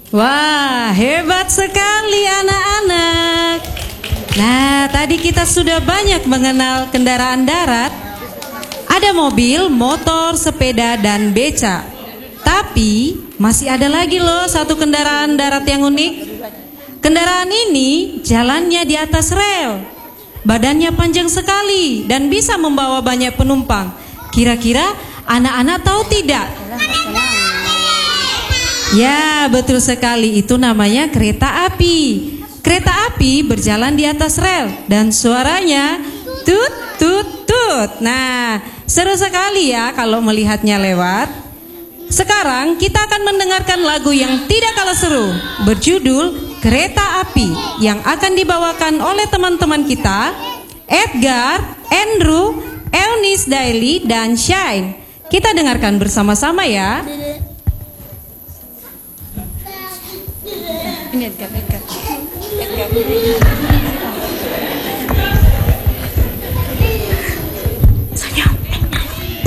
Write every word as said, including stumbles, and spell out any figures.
Wah, hebat sekali anak-anak. Nah, tadi kita sudah banyak mengenal kendaraan darat. Ada mobil, motor, sepeda, dan beca. Tapi masih ada lagi loh satu kendaraan darat yang unik. Kendaraan ini jalannya di atas rel. Badannya panjang sekali dan bisa membawa banyak penumpang. Kira-kira anak-anak tahu tidak? Ya, betul sekali, itu namanya kereta api. Kereta api berjalan di atas rel dan suaranya tut tut tut. Nah, seru sekali ya kalau melihatnya lewat. Sekarang kita akan mendengarkan lagu yang tidak kalah seru, berjudul Kereta Api, yang akan dibawakan oleh teman-teman kita, Edgar, Andrew, Eunice Daily, dan Shine. Kita dengarkan bersama-sama ya. Ini Edgar, Edgar. Edgar.